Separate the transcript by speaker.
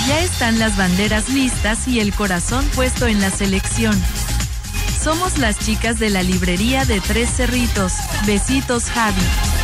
Speaker 1: Ya están las banderas listas y el corazón puesto en la selección. Somos las chicas de la librería de Tres Cerritos. Besitos, Javi.